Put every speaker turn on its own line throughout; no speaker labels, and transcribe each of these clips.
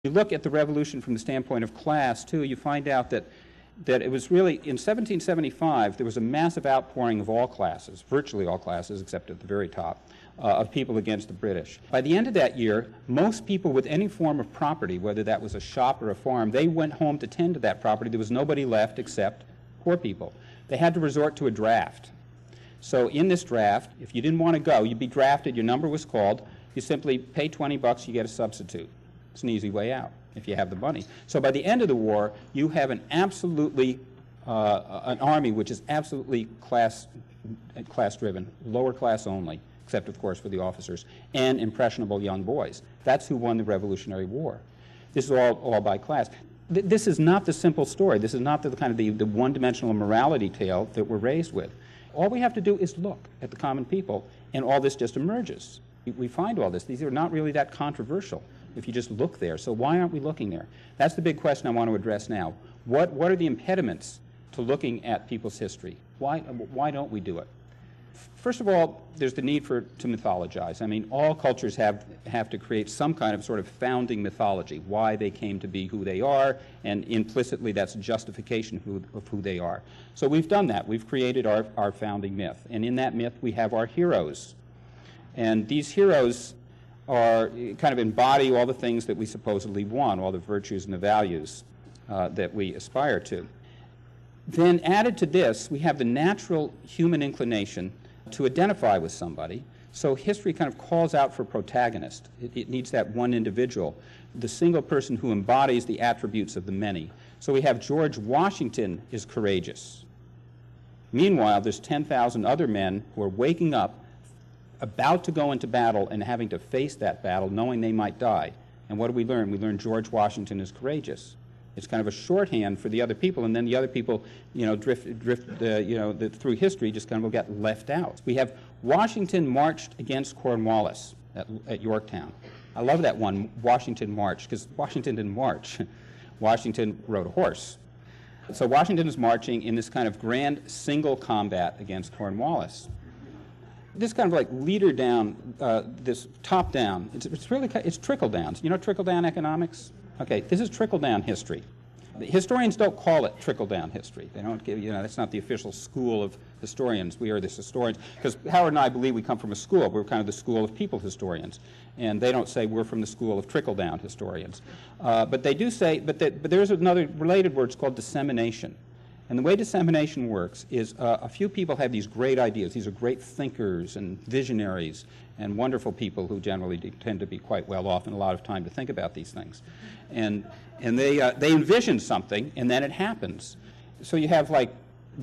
You look at the revolution from the standpoint of class, too, you find out that it was really, in 1775, there was a massive outpouring of all classes, virtually all classes, except at the very top, of people against the British. By the end of that year, most people with any form of property, whether that was a shop or a farm, they went home to tend to that property. There was nobody left except poor people. They had to resort to a draft. So in this draft, if you didn't want to go, you'd be drafted, your number was called, you simply pay $20, you get a substitute. It's an easy way out if you have the money. So by the end of the war, you have an absolutely, an army which is absolutely class-driven, lower class only, except of course for the officers, and impressionable young boys. That's who won the Revolutionary War. This is all by class. This is not the simple story. This is not the kind of the one-dimensional morality tale that we're raised with. All we have to do is look at the common people, and all this just emerges. We find all this. These are not really that controversial if you just look there. So why aren't we looking there? That's the big question I want to address now. What are the impediments to looking at people's history? Why don't we do it? First of all, there's the need to mythologize. I mean, all cultures have to create some kind of sort of founding mythology, why they came to be who they are, and implicitly that's a justification of who they are. So we've done that. We've created our founding myth. And in that myth, we have our heroes. And these heroes are kind of embody all the things that we supposedly want, all the virtues and the values that we aspire to. Then added to this, we have the natural human inclination to identify with somebody. So history kind of calls out for protagonist. It needs that one individual, the single person who embodies the attributes of the many. So we have George Washington is courageous. Meanwhile, there's 10,000 other men who are waking up, about to go into battle and having to face that battle, knowing they might die. And what do we learn? We learn George Washington is courageous. It's kind of a shorthand for the other people, and then the other people, drift through history, just kind of will get left out. We have Washington marched against Cornwallis at Yorktown. I love that one, Washington marched, because Washington didn't march. Washington rode a horse. So Washington is marching in this kind of grand single combat against Cornwallis. This kind of like leader down, this top down, it's trickle downs. You know trickle down economics? Okay, this is trickle down history. The historians don't call it trickle down history. They don't give, that's not the official school of historians. We are the historians, because Howard and I believe we come from a school. We're kind of the school of people historians. And they don't say we're from the school of trickle down historians. But they do say, but there's another related word, it's called dissemination. And the way dissemination works is a few people have these great ideas. These are great thinkers and visionaries and wonderful people who generally tend to be quite well off and a lot of time to think about these things. And they envision something, and then it happens. So you have, like,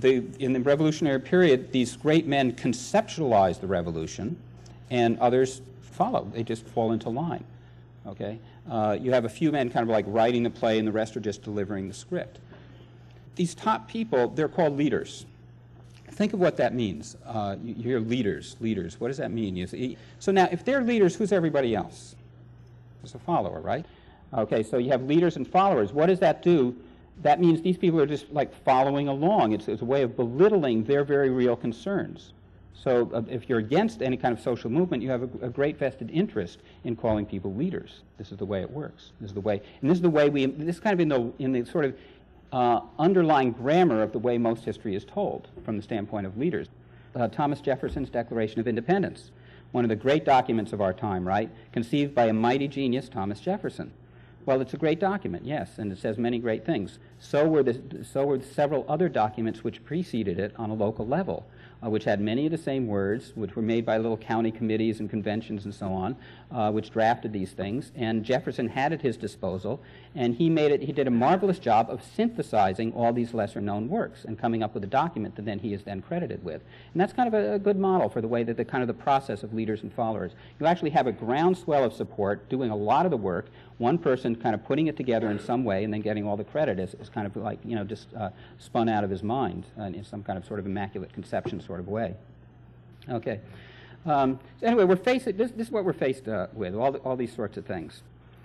in the revolutionary period, these great men conceptualize the revolution, and others follow. They just fall into line. Okay? You have a few men kind of like writing the play, and the rest are just delivering the script. These top people, they're called leaders. Think of what that means. You hear leaders. What does that mean? So now, if they're leaders, who's everybody else? It's a follower, right? Okay, so you have leaders and followers. What does that do? That means these people are just like following along. It's a way of belittling their very real concerns. So if you're against any kind of social movement, you have a great vested interest in calling people leaders. This is the way it works. This is the way, and this is the way this is kind of in the sort of underlying grammar of the way most history is told from the standpoint of leaders. Thomas Jefferson's Declaration of Independence, one of the great documents of our time, right? Conceived by a mighty genius, Thomas Jefferson. Well, it's a great document, yes, and it says many great things. So were several other documents which preceded it on a local level, which had many of the same words, which were made by little county committees and conventions and so on, which drafted these things. And Jefferson had at his disposal, and he did a marvelous job of synthesizing all these lesser-known works and coming up with a document that then he is then credited with. And that's kind of a good model for the way that the process of leaders and followers. You actually have a groundswell of support doing a lot of the work, one person kind of putting it together in some way and then getting all the credit is kind of like, just spun out of his mind in some kind of sort of immaculate conception sort of way. Okay. So anyway, this is what we're faced with, all these sorts of things.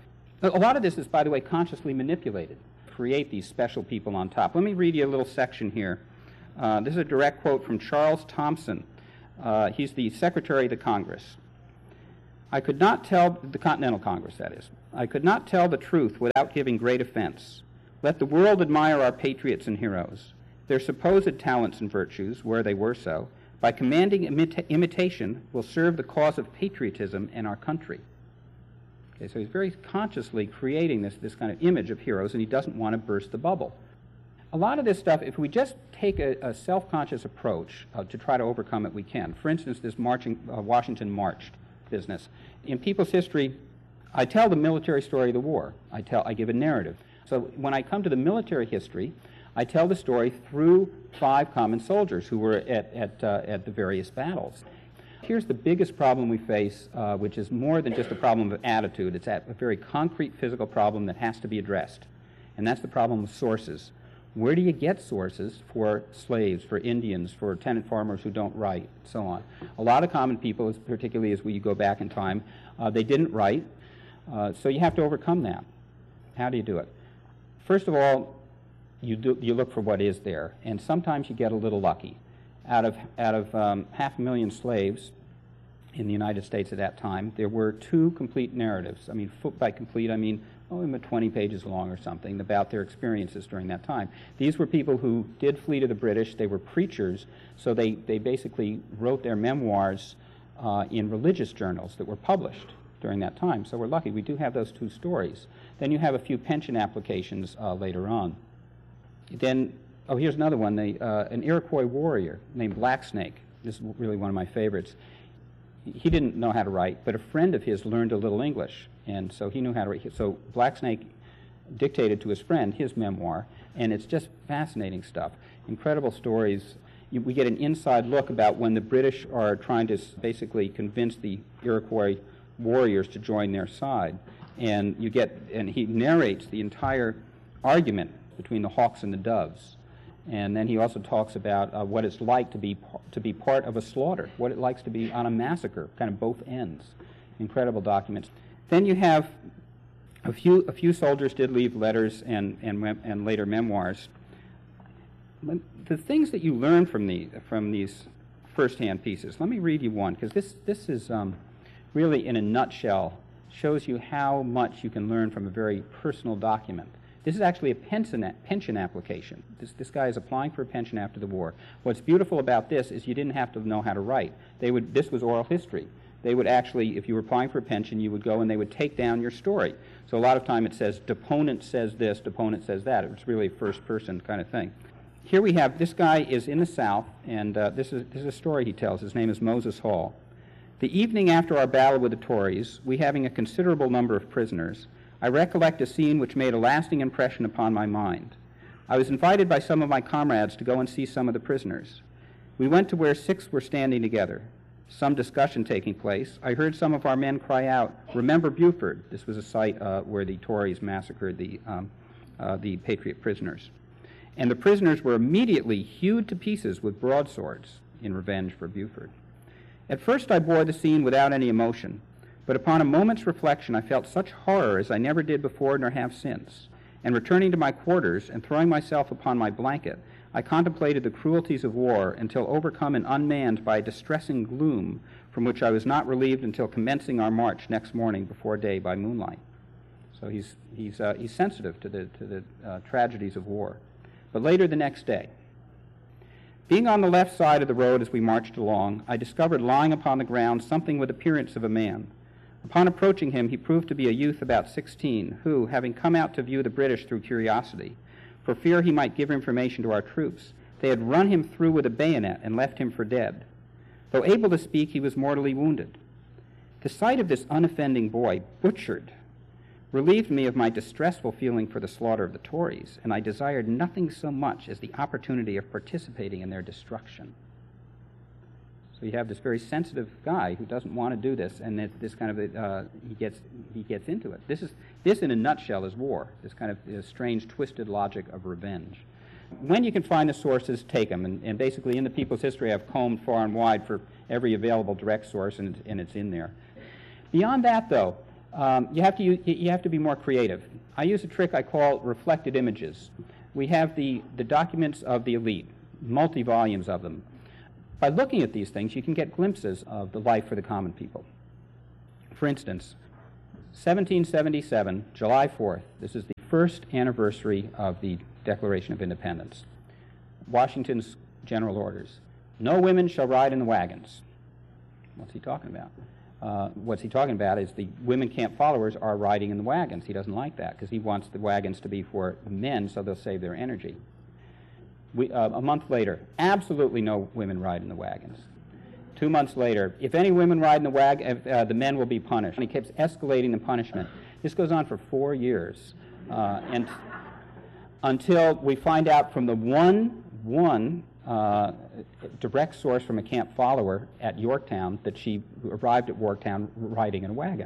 A lot of this is, by the way, consciously manipulated to create these special people on top. Let me read you a little section here. This is a direct quote from Charles Thomson. He's the Secretary of the Congress. I could not tell, the Continental Congress, that is. I could not tell the truth without giving great offense. Let the world admire our patriots and heroes, their supposed talents and virtues, where they were so, by commanding imitation will serve the cause of patriotism and our country. Okay, so he's very consciously creating this kind of image of heroes, and he doesn't want to burst the bubble. A lot of this stuff, if we just take a self-conscious approach to try to overcome it, we can. For instance, this Washington March business. In People's History, I tell the military story of the war. I give a narrative. So when I come to the military history, I tell the story through 5 common soldiers who were at the various battles. Here's the biggest problem we face, which is more than just a problem of attitude. It's a very concrete physical problem that has to be addressed, and that's the problem of sources. Where do you get sources for slaves, for Indians, for tenant farmers who don't write, so on? A lot of common people, particularly as we go back in time, they didn't write, so you have to overcome that. How do you do it? First of all, you look for what is there, and sometimes you get a little lucky. Out of 500,000 slaves in the United States at that time, there were 2 complete narratives. I mean, by complete, I mean 20 pages long or something, about their experiences during that time. These were people who did flee to the British. They were preachers, so they basically wrote their memoirs in religious journals that were published during that time. So we're lucky. We do have those 2 stories. Then you have a few pension applications later on. Then, here's another one, an Iroquois warrior named Black Snake. This is really one of my favorites. He didn't know how to write, but a friend of his learned a little English, and so he knew how to write. So Black Snake dictated to his friend his memoir, and it's just fascinating stuff. Incredible stories. We get an inside look about when the British are trying to basically convince the Iroquois warriors to join their side, and he narrates the entire argument between the hawks and the doves. And then he also talks about what it's like to be part of a slaughter, what it likes to be on a massacre, kind of both ends. Incredible documents. Then you have a few soldiers did leave letters and later memoirs. The things that you learn from these first-hand pieces. Let me read you one, because this is really, in a nutshell, shows you how much you can learn from a very personal document. This is actually a pension application. This guy is applying for a pension after the war. What's beautiful about this is you didn't have to know how to write. This was oral history. They would actually, if you were applying for a pension, you would go and they would take down your story. So a lot of time it says, deponent says this, deponent says that. It's really a first-person kind of thing. Here we have, this guy is in the South, and this is a story he tells. His name is Moses Hall. The evening after our battle with the Tories, we having a considerable number of prisoners, I recollect a scene which made a lasting impression upon my mind. I was invited by some of my comrades to go and see some of the prisoners. We went to where 6 were standing together. Some discussion taking place, I heard some of our men cry out, "Remember Buford." This was a site where the Tories massacred the Patriot prisoners. And the prisoners were immediately hewed to pieces with broadswords in revenge for Buford. At first I bore the scene without any emotion, but upon a moment's reflection I felt such horror as I never did before nor have since, and returning to my quarters and throwing myself upon my blanket, I contemplated the cruelties of war until overcome and unmanned by a distressing gloom from which I was not relieved until commencing our march next morning before day by moonlight. So he's sensitive to the tragedies of war. But later the next day, being on the left side of the road as we marched along, I discovered lying upon the ground something with appearance of a man. Upon approaching him, he proved to be a youth about 16, who, having come out to view the British through curiosity, for fear he might give information to our troops, they had run him through with a bayonet and left him for dead. Though able to speak, he was mortally wounded. The sight of this unoffending boy, butchered, relieved me of my distressful feeling for the slaughter of the Tories, and I desired nothing so much as the opportunity of participating in their destruction. So you have this very sensitive guy who doesn't want to do this, and this kind of he gets into it. This in a nutshell is war. This kind of strange, twisted logic of revenge. When you can find the sources, take them. And basically, in the People's History, I've combed far and wide for every available direct source, and it's in there. Beyond that, though, you have to be more creative. I use a trick I call reflected images. We have the documents of the elite, multi-volumes of them. By looking at these things, you can get glimpses of the life for the common people. For instance, 1777, July 4th. This is the first anniversary of the Declaration of Independence. Washington's general orders. No women shall ride in the wagons. What's he talking about? What's he talking about is the women camp followers are riding in the wagons. He doesn't like that because he wants the wagons to be for men so they'll save their energy. A month later, absolutely no women ride in the wagons. 2 months later, if any women ride in the wagon, the men will be punished. And he keeps escalating the punishment. This goes on for 4 years, and until we find out from the one direct source from a camp follower at Yorktown that she arrived at Yorktown riding in a wagon.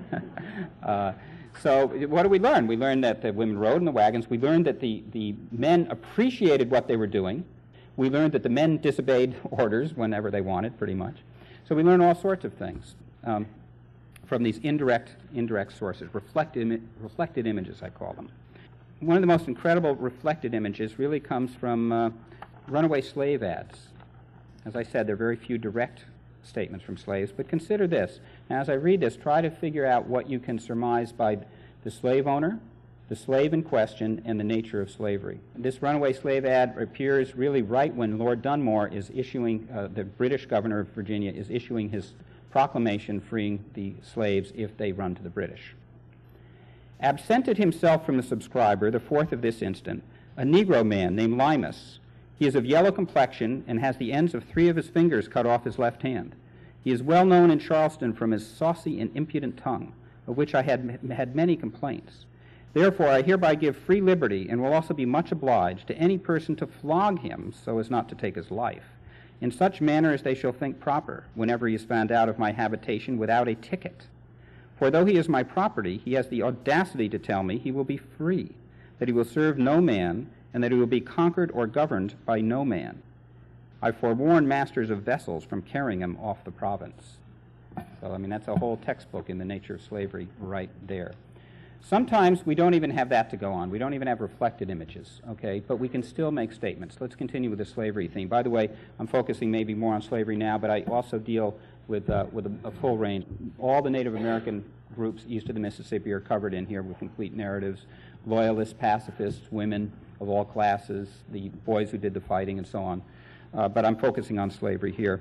So what do we learn? We learned that the women rode in the wagons. We learned that the men appreciated what they were doing. We learned that the men disobeyed orders whenever they wanted, pretty much. So we learn all sorts of things from these indirect sources, reflected images, I call them. One of the most incredible reflected images really comes from runaway slave ads. As I said, there are very few direct statements from slaves, but consider this. Now, as I read this, try to figure out what you can surmise by the slave owner, the slave in question, and the nature of slavery. This runaway slave ad appears really right when Lord Dunmore is issuing, the British governor of Virginia is issuing his proclamation freeing the slaves if they run to the British. Absented himself from the subscriber, the fourth of this instant, a Negro man named Limas. He is of yellow complexion and has the ends of 3 of his fingers cut off his left hand. He is well known in Charleston from his saucy and impudent tongue, of which I had many complaints. Therefore, I hereby give free liberty and will also be much obliged to any person to flog him so as not to take his life, in such manner as they shall think proper, whenever he is found out of my habitation without a ticket. For though he is my property, he has the audacity to tell me he will be free, that he will serve no man, and that he will be conquered or governed by no man. I forewarn masters of vessels from carrying him off the province. So, I mean, that's a whole textbook in the nature of slavery right there. Sometimes we don't even have that to go on. We don't even have reflected images, okay? But we can still make statements. Let's continue with the slavery theme. By the way, I'm focusing maybe more on slavery now, but I also deal with a full range. All the Native American groups east of the Mississippi are covered in here with complete narratives. Loyalists, pacifists, women of all classes, the boys who did the fighting, and so on. But I'm focusing on slavery here.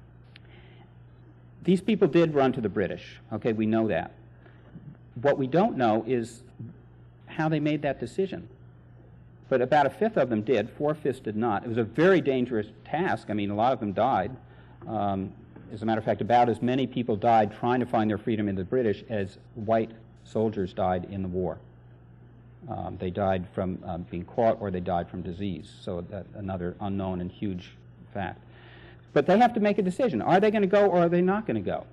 These people did run to the British. Okay, we know that. What we don't know is how they made that decision. But about 1/5 of them did, 4/5 did not. It was a very dangerous task. I mean, a lot of them died. As a matter of fact, about as many people died trying to find their freedom in the British as white soldiers died in the war. They died from being caught, or they died from disease. So another unknown and huge fact. But they have to make a decision. Are they going to go, or are they not going to go?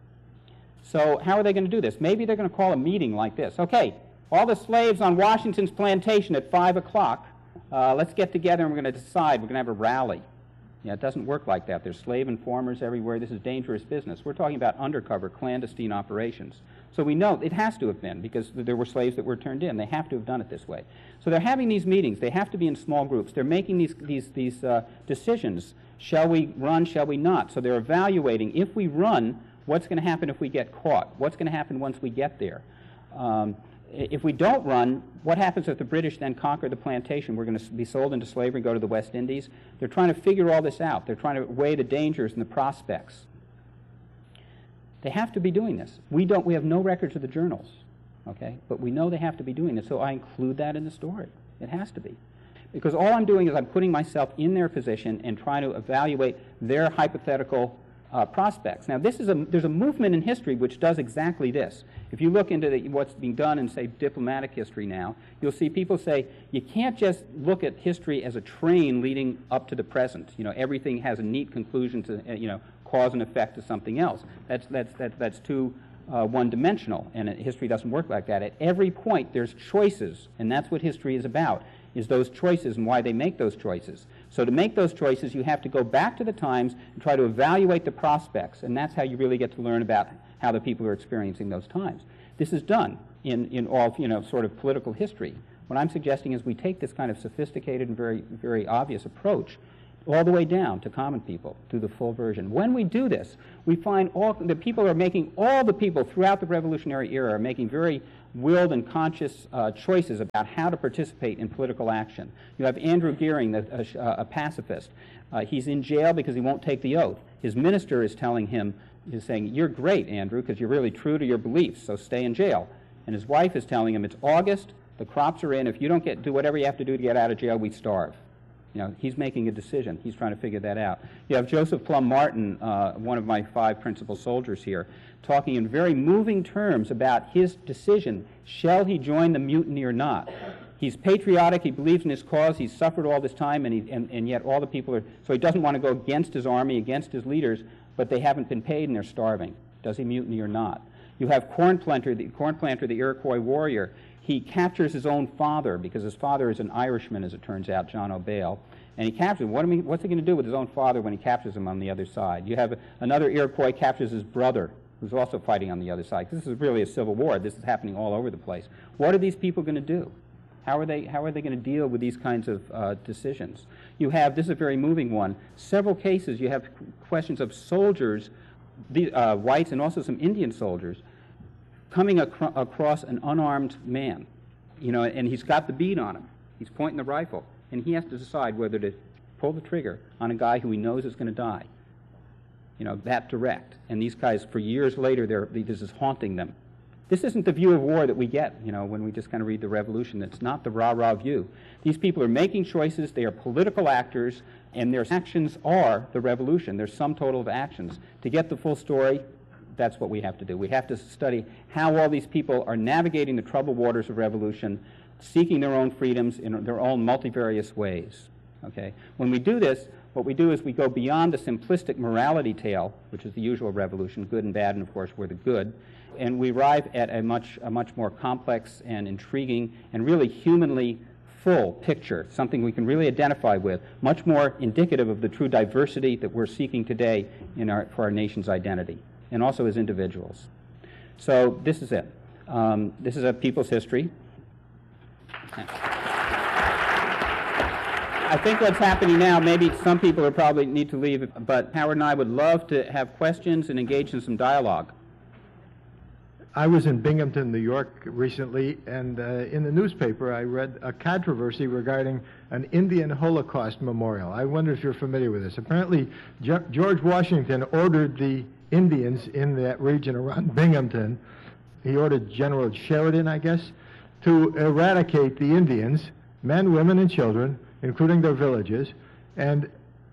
So how are they going to do this? Maybe they're going to call a meeting like this. Okay, all the slaves on Washington's plantation at 5 o'clock, let's get together and we're going to decide. We're going to have a rally. Yeah, it doesn't work like that. There's slave informers everywhere. This is dangerous business. We're talking about undercover, clandestine operations. So we know it has to have been, because there were slaves that were turned in. They have to have done it this way. So they're having these meetings. They have to be in small groups. They're making these decisions. Shall we run? Shall we not? So they're evaluating, if we run, what's going to happen if we get caught? What's going to happen once we get there? If we don't run, what happens if the British then conquer the plantation? We're going to be sold into slavery, go to the West Indies. They're trying to figure all this out. They're trying to weigh the dangers and the prospects. They have to be doing this. We have no records of the journals, okay? But we know they have to be doing this, so I include that in the story. It has to be. Because all I'm doing is I'm putting myself in their position and trying to evaluate their hypothetical prospects. Now, there's a movement in history which does exactly this. If you look into what's being done in, say, diplomatic history now, you'll see people say, you can't just look at history as a train leading up to the present. You know, everything has a neat conclusion to, cause and effect to something else. That's too one-dimensional, and history doesn't work like that. At every point, there's choices, and that's what history is about, is those choices and why they make those choices. So to make those choices, you have to go back to the times and try to evaluate the prospects, and that's how you really get to learn about how the people are experiencing those times. This is done in all, sort of political history. What I'm suggesting is we take this kind of sophisticated and very, very obvious approach all the way down to common people through the full version. When we do this, we find all the people throughout the Revolutionary era are making very willed and conscious choices about how to participate in political action. You have Andrew Goering, a pacifist. He's in jail because he won't take the oath. His minister is telling him, is saying, "You're great, Andrew, because you're really true to your beliefs, so stay in jail." And his wife is telling him, "It's August, the crops are in, if you don't do whatever you have to do to get out of jail, we starve." You know, he's making a decision. He's trying to figure that out. You have Joseph Plum Martin, one of my 5 principal soldiers here, talking in very moving terms about his decision. Shall he join the mutiny or not? He's patriotic. He believes in his cause. He's suffered all this time, and yet all the people are... So he doesn't want to go against his army, against his leaders, but they haven't been paid and they're starving. Does he mutiny or not? You have Cornplanter, the Iroquois warrior. He captures his own father, because his father is an Irishman, as it turns out, John O'Bail. And he captures him. What's he going to do with his own father when he captures him on the other side? You have another Iroquois captures his brother, who's also fighting on the other side. This is really a civil war. This is happening all over the place. What are these people going to do? How are they going to deal with these kinds of decisions? You have, this is a very moving one, several cases. You have questions of soldiers, whites and also some Indian soldiers, coming across an unarmed man, you know, and he's got the bead on him. He's pointing the rifle, and he has to decide whether to pull the trigger on a guy who he knows is going to die. You know, that direct. And these guys, for years later, this is haunting them. This isn't the view of war that we get, you know, when we just kind of read the Revolution. It's not the rah-rah view. These people are making choices. They are political actors, and their actions are the Revolution. Their sum total of actions. To get the full story, that's what we have to do. We have to study how all these people are navigating the troubled waters of revolution, seeking their own freedoms in their own multifarious ways. Okay? When we do this, what we do is we go beyond the simplistic morality tale, which is the usual revolution, good and bad, and of course we're the good, and we arrive at a much more complex and intriguing and really humanly full picture, something we can really identify with, much more indicative of the true diversity that we're seeking today for our nation's identity, and also as individuals. So this is it. This is a people's history. I think what's happening now, maybe some people are probably need to leave, but Howard and I would love to have questions and engage in some dialogue.
I was in Binghamton, New York recently, and in the newspaper I read a controversy regarding an Indian Holocaust memorial. I wonder if you're familiar with this. Apparently, George Washington ordered the Indians in that region around Binghamton, he ordered General Sheridan, I guess, to eradicate the Indians, men, women, and children, including their villages. And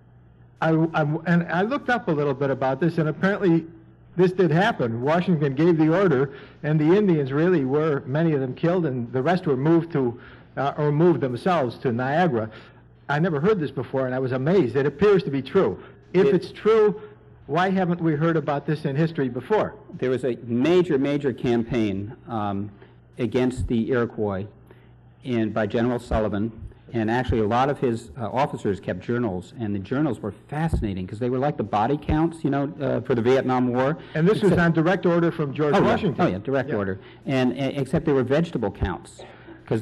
I looked up a little bit about this, and apparently this did happen. Washington gave the order, and the Indians really were, many of them killed, and the rest were moved to, or moved themselves to Niagara. I never heard this before, and I was amazed. It appears to be true. If it's true, why haven't we heard about this in history before?
There was a major campaign against the Iroquois by General Sullivan, and actually a lot of his officers kept journals, and the journals were fascinating because they were like the body counts, you know, for the Vietnam War.
And this was on direct order from George Washington.
Oh yeah, direct order. And except they were vegetable counts, because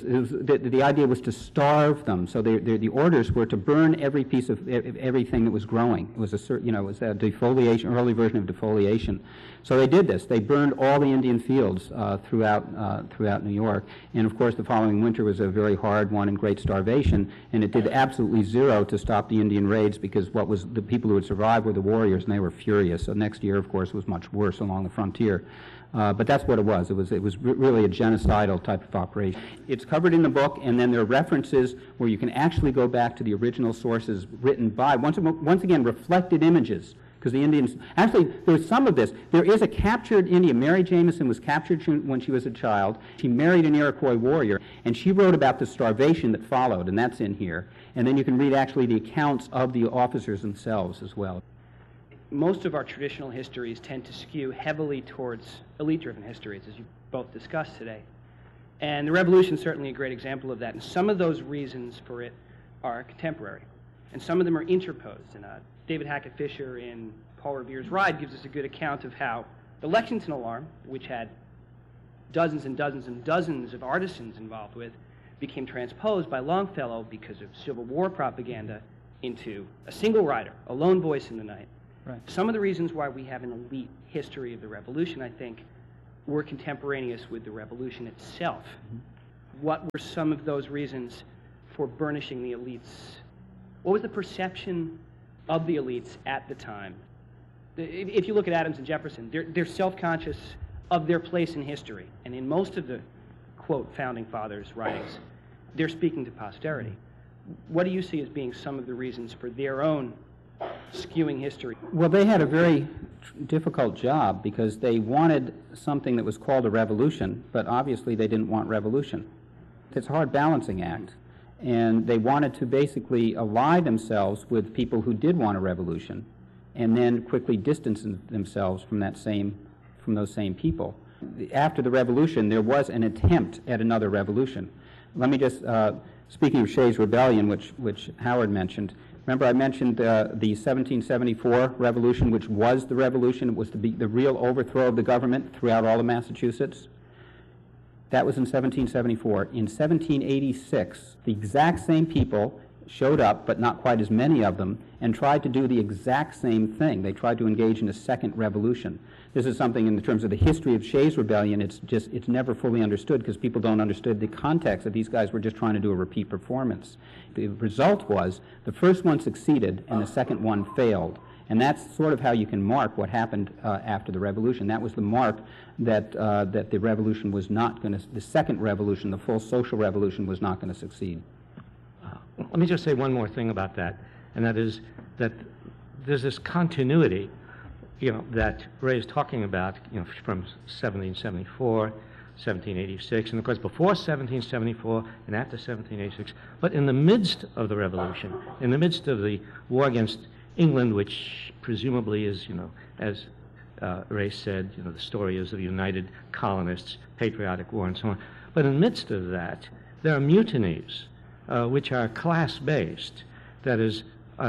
the idea was to starve them. So the orders were to burn every piece of everything that was growing. It was it was a defoliation, early version of defoliation. So they did this. They burned all the Indian fields throughout New York. And of course, the following winter was a very hard one and great starvation. And it did absolutely zero to stop the Indian raids, because the people who had survived were the warriors, and they were furious. So next year, of course, was much worse along the frontier. But that's what it was. It was really a genocidal type of operation. It's covered in the book, and then there are references where you can actually go back to the original sources written by, once again, reflected images. Because the Indians, actually, there's some of this. There is a captured Indian. Mary Jameson was captured when she was a child. She married an Iroquois warrior, and she wrote about the starvation that followed, and that's in here. And then you can read actually the accounts of the officers themselves as well.
Most of our traditional histories tend to skew heavily towards elite-driven histories, as you both discussed today. And the Revolution is certainly a great example of that. And some of those reasons for it are contemporary, and some of them are interposed. And David Hackett Fisher in Paul Revere's Ride gives us a good account of how the Lexington Alarm, which had dozens and dozens and dozens of artisans involved with, became transposed by Longfellow because of Civil War propaganda into a single writer, a lone voice in the night.
Right.
Some of the reasons why we have an elite history of the revolution, I think, were contemporaneous with the revolution itself. What were some of those reasons for burnishing the elites? What was the perception of the elites at the time? If you look at Adams and Jefferson, they're self-conscious of their place in history. And in most of the, quote, Founding Fathers' writings, they're speaking to posterity. What do you see as being some of the reasons for their own skewing history?
Well, they had a very difficult job because they wanted something that was called a revolution, but obviously they didn't want revolution. It's a hard balancing act. And they wanted to basically ally themselves with people who did want a revolution and then quickly distance themselves from those same people. After the revolution, there was an attempt at another revolution. Let me just, speaking of Shays' Rebellion, which Howard mentioned, remember I mentioned the 1774 revolution, which was the revolution. It was the real overthrow of the government throughout all of Massachusetts. That was in 1774. In 1786, the exact same people showed up, but not quite as many of them, and tried to do the exact same thing. They tried to engage in a second revolution. This is something in terms of the history of Shays' Rebellion, it's never fully understood because people don't understand the context that these guys were just trying to do a repeat performance. The result was the first one succeeded and the second one failed. And that's sort of how you can mark what happened after the revolution. That was the mark that the revolution was not going to, the second revolution, the full social revolution, was not going to succeed.
Let me just say one more thing about that, and that is that there's this continuity, that Ray is talking about, from 1774, 1786, and of course before 1774 and after 1786. But in the midst of the revolution, in the midst of the war against England, which presumably is, as Ray said, the story is of the United Colonists, patriotic war, and so on. But in the midst of that, there are mutinies, which are class-based. That is,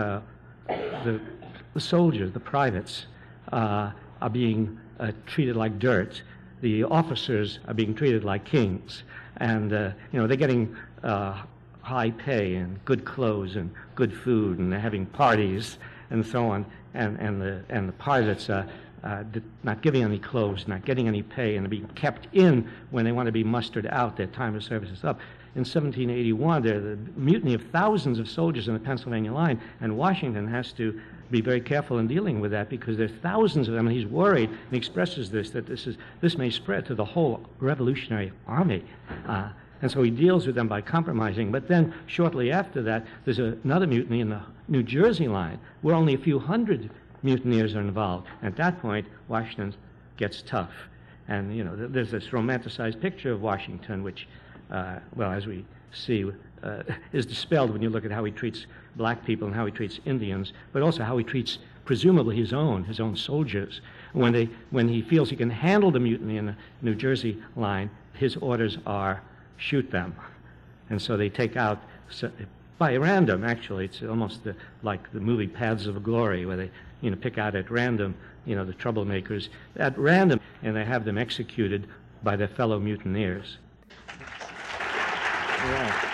the soldiers, the privates, are being treated like dirt. The officers are being treated like kings, and they're getting high pay and good clothes and good food, and they're having parties and so on. And the privates are not giving any clothes, not getting any pay, and they're being kept in when they want to be mustered out. Their time of service is up. In 1781, there's the mutiny of thousands of soldiers in the Pennsylvania line, and Washington has to be very careful in dealing with that because there are thousands of them, and he's worried, and he expresses that this may spread to the whole Revolutionary Army. And so he deals with them by compromising. But then, shortly after that, there's another mutiny in the New Jersey line, where only a few hundred mutineers are involved. And at that point, Washington gets tough. And, there's this romanticized picture of Washington, which, as we see, is dispelled when you look at how he treats black people and how he treats Indians, but also how he treats, presumably, his own soldiers. When he feels he can handle the mutiny in the New Jersey line, his orders are shoot them. And so they take out, by random, actually, it's almost like the movie Paths of Glory, where they pick out at random the troublemakers at random, and they have them executed by their fellow mutineers. Yeah.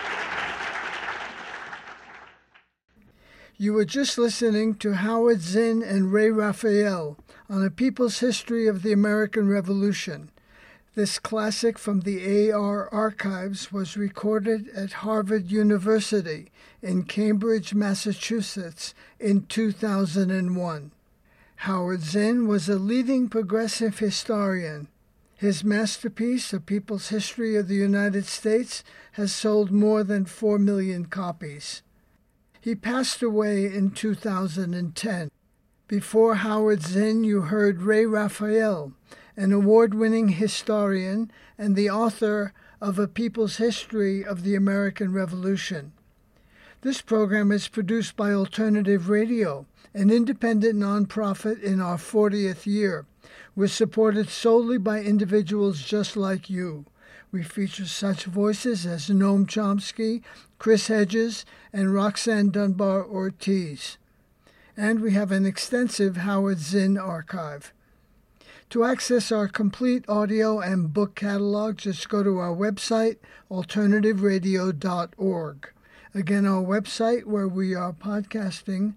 You were just listening to Howard Zinn and Ray Raphael on A People's History of the American Revolution. This classic from the AR archives was recorded at Harvard University in Cambridge, Massachusetts in 2001. Howard Zinn was a leading progressive historian. His masterpiece, A People's History of the United States, has sold more than 4 million copies. He passed away in 2010. Before Howard Zinn, you heard Ray Raphael, an award-winning historian and the author of A People's History of the American Revolution. This program is produced by Alternative Radio, an independent nonprofit in our 40th year. We're supported solely by individuals just like you. We feature such voices as Noam Chomsky, Chris Hedges, and Roxanne Dunbar Ortiz. And we have an extensive Howard Zinn archive. To access our complete audio and book catalog, just go to our website, alternativeradio.org. Again, our website where we are podcasting,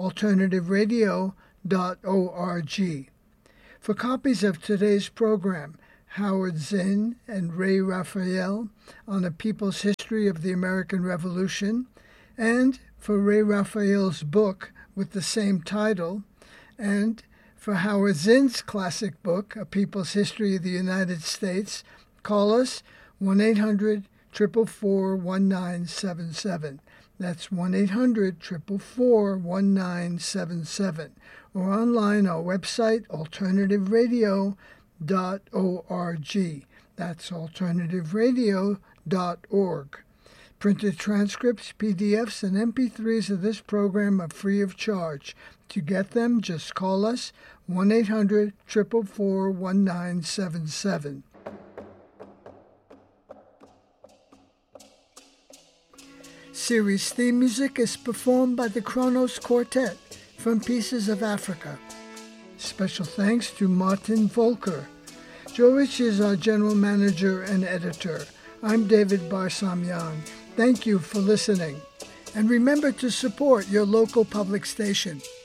alternativeradio.org. For copies of today's program, Howard Zinn and Ray Raphael on a People's History of the American Revolution, and for Ray Raphael's book with the same title, and for Howard Zinn's classic book, A People's History of the United States, call us 1-800-444-1977. That's 1-800-444-1977. Or online, our website, alternativeradio.org. That's alternativeradio.org. Printed transcripts, PDFs, and MP3s of this program are free of charge. To get them, just call us 1-800-444-1977. Series theme music is performed by the Kronos Quartet from Pieces of Africa. Special thanks to Martin Volker. Joe Rich is our general manager and editor. I'm David Barsamian. Thank you for listening. And remember to support your local public station.